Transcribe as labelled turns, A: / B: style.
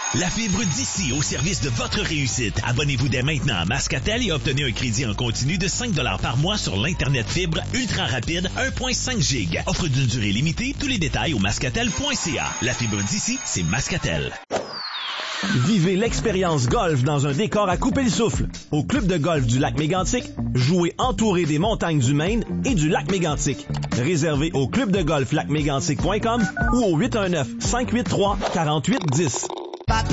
A: La fibre d'ici au service de votre réussite. Abonnez-vous dès maintenant à Mascatel et obtenez un crédit en continu de 5 $ par mois sur l'Internet fibre ultra rapide 1.5 G. Offre d'une durée limitée. Tous les détails au mascatel.ca. La fibre d'ici, c'est Mascatel.
B: Vivez l'expérience golf dans un décor à couper le souffle. Au club de golf du lac Mégantic, jouez entouré des montagnes du Maine et du lac Mégantic. Réservez au clubdegolflacmégantic.com ou au 819-583-4810.